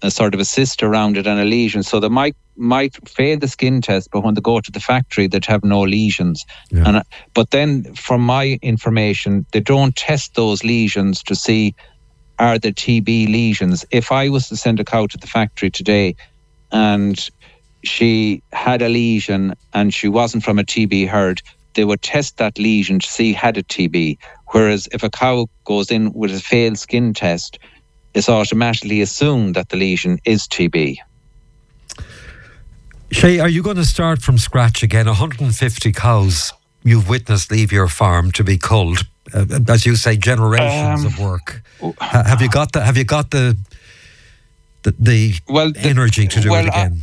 a sort of a cyst around it and a lesion. So they might fail the skin test, but when they go to the factory, they'd have no lesions. Yeah. But then, from my information, they don't test those lesions to see are the TB lesions. If I was to send a cow to the factory today and she had a lesion and she wasn't from a TB herd, they would test that lesion to see had it TB. Whereas if a cow goes in with a failed skin test, it's automatically assumed that the lesion is TB. Shay, are you going to start from scratch again? 150 cows you've witnessed leave your farm to be culled. As you say, generations of work. Have you got the energy to do it again?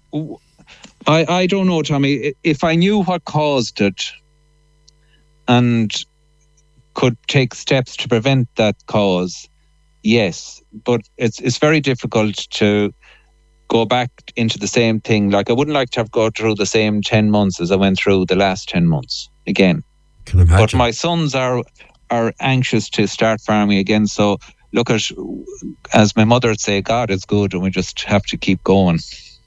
I don't know, Tommy. If I knew what caused it and could take steps to prevent that cause, yes. But it's very difficult to go back into the same thing. Like, I wouldn't like to have go through the same 10 months as I went through the last 10 months again. Can imagine. But my sons are anxious to start farming again. So look at, as my mother would say, God is good, and we just have to keep going.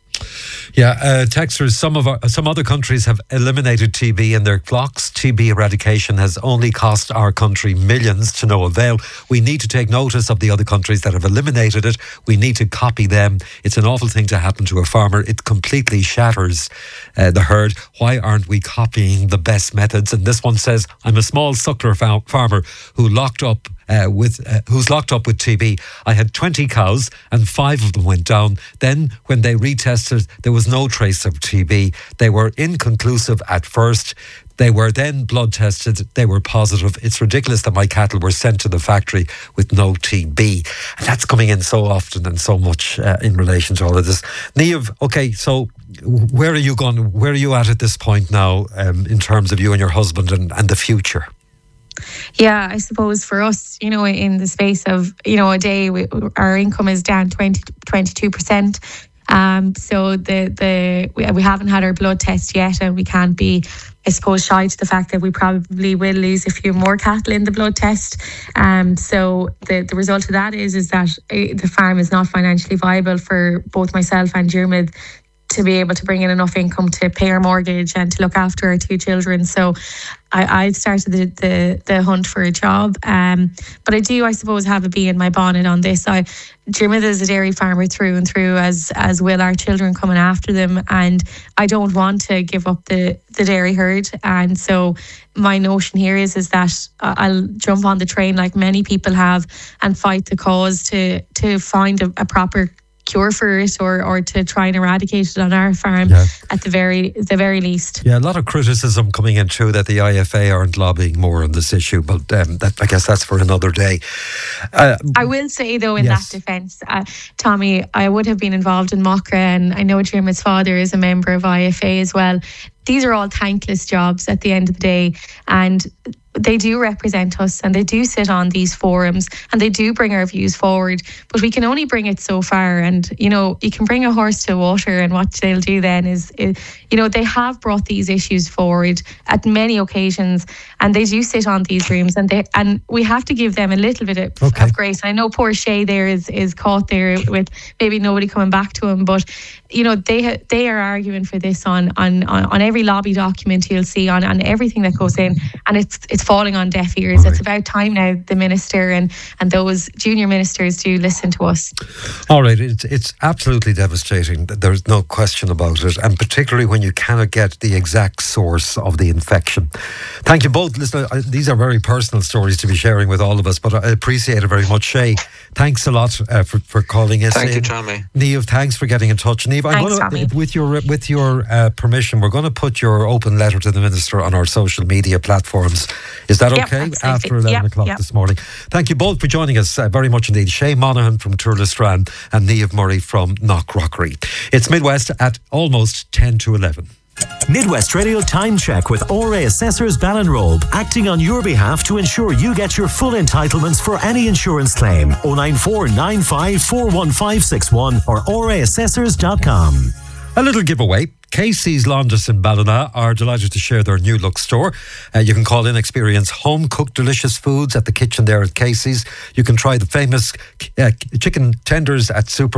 Yeah, texters, some other countries have eliminated TB in their flocks. TB eradication has only cost our country millions to no avail. We need to take notice of the other countries that have eliminated it. We need to copy them. It's an awful thing to happen to a farmer. It completely shatters the herd. Why aren't we copying the best methods? And this one says, I'm a small suckler farmer who's locked up with TB. I had 20 cows and 5 of them went down. Then when they retested, there was no trace of TB. They were inconclusive at first. They were then blood tested. They were positive. It's ridiculous that my cattle were sent to the factory with no TB. And that's coming in so often and so much in relation to all of this. Niamh, okay, so where are you going? Where are you at this point now in terms of you and your husband and the future? Yeah, I suppose for us, in the space of, a day, our income is down 22%. So we haven't had our blood test yet, and we can't be, I suppose, shy to the fact that we probably will lose a few more cattle in the blood test. So the result of that is that the farm is not financially viable for both myself and Diarmuid to be able to bring in enough income to pay our mortgage and to look after our 2 children. So I started the hunt for a job. But I do, I suppose, have a bee in my bonnet on this. Diarmuid is a dairy farmer through and through, as will our children coming after them. And I don't want to give up the dairy herd. And so my notion here is that I'll jump on the train like many people have and fight the cause to find a proper cure for it, or to try and eradicate it on our farm at the very least. Yeah, a lot of criticism coming in too that the IFA aren't lobbying more on this issue, but I guess that's for another day. I will say though, in that defence, Tommy, I would have been involved in MOCRA, and I know Diarmuid's father is a member of IFA as well. These are all thankless jobs at the end of the day, and they do represent us, and they do sit on these forums, and they do bring our views forward, but we can only bring it so far. And you can bring a horse to water, and what they'll do then is they have brought these issues forward at many occasions, and they do sit on these rooms, and we have to give them a little bit of grace. I know poor Shay there is caught there with maybe nobody coming back to him, but they are arguing for this on every lobby document you'll see, on everything that goes in, and it's falling on deaf ears. It's about time now the minister and those junior ministers do listen to us. All right, it's absolutely devastating. There's no question about it, and particularly when you cannot get the exact source of the infection. Thank you both. Listen, these are very personal stories to be sharing with all of us, but I appreciate it very much. Shay, thanks a lot for calling us. Thank you, Tommy. Niamh, thanks for getting in touch. Niamh, with your permission, we're going to put your open letter to the minister on our social media platforms. Is that okay? After 11 o'clock this morning. Thank you both for joining us very much indeed. Shay Monaghan from Turlestrand and Niamh Murray from Knockrockery. It's Midwest at almost 10 to 11. Midwest Radio Time Check with ORA Assessors Ballinrobe, acting on your behalf to ensure you get your full entitlements for any insurance claim. 094 95 41561 or oraassessors.com. A little giveaway. Casey's Laundress in Ballina are delighted to share their new look store. You can call in, experience home-cooked delicious foods at the kitchen there at Casey's. You can try the famous chicken tenders at Super